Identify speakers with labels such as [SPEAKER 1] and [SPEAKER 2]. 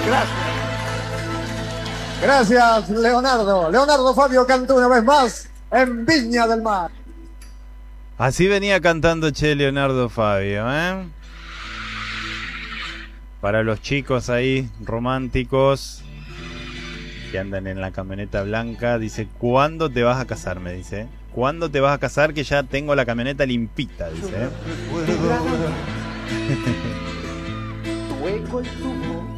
[SPEAKER 1] Gracias.
[SPEAKER 2] Gracias, Leonardo. Leonardo Fabio canta una vez más en Viña del Mar.
[SPEAKER 3] Así venía cantando Che Leonardo Fabio, ¿eh? Para los chicos ahí románticos que andan en la camioneta blanca, dice, ¿cuándo te vas a casar? Me dice, ¿cuándo te vas a casar? Que ya tengo la camioneta limpita, dice.
[SPEAKER 1] Tu eco y tu voz